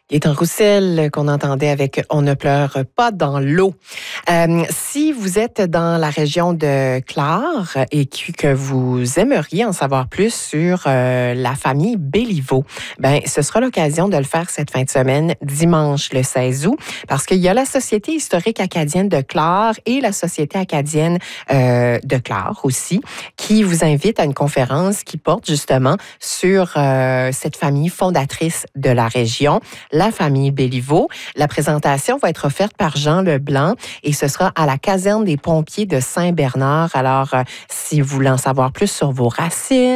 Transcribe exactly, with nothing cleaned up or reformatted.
Gaëtan Roussel, qu'on entendait avec « On ne pleure pas dans l'eau ». Euh, si vous êtes dans la région de Clare et que vous aimeriez en savoir plus sur euh, la famille Béliveau, ben, ce sera l'occasion de le faire cette fin de semaine, dimanche le seize août, parce qu'il y a la Société historique acadienne de Clare et la Société acadienne euh, de Clare aussi, qui vous invitent à une conférence qui porte justement sur euh, cette famille fondatrice de la région, la famille Béliveau. La présentation va être offerte par Jean Leblanc et ce sera à la caserne des pompiers de Saint-Bernard. Alors, euh, si vous voulez en savoir plus sur vos racines,